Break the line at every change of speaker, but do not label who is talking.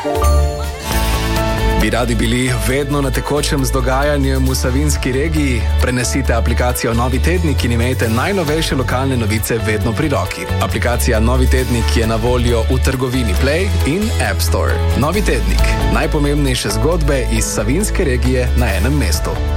Bi radi bili vedno na tekočem z dogajanjem v Savinjski regiji? Prenesite aplikacijo Novi tednik in imejte najnovejše lokalne novice vedno pri roki. Aplikacija Novi tednik je na voljo v trgovini Play in App Store. Novi tednik. Najpomembnejše zgodbe iz Savinjske regije na enem mestu.